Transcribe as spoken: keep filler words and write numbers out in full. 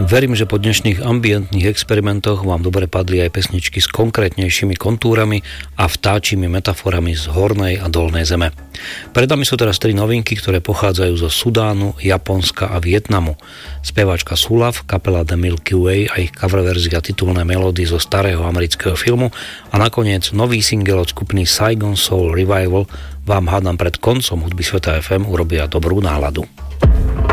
Verím, že po dnešných ambientných experimentoch vám dobre padli aj pesničky s konkrétnejšími kontúrami a vtáčimi metaforami z hornej a dolnej zeme. Pred nami sú teraz tri novinky, ktoré pochádzajú zo Sudánu, Japonska a Vietnamu. Speváčka Sulaf, kapela The Milky Way a ich coververzia titulnej melódie zo starého amerického filmu a nakoniec nový single od skupiny Saigon Soul Revival vám hádam pred koncom hudby Sveta ef em urobia dobrú náladu.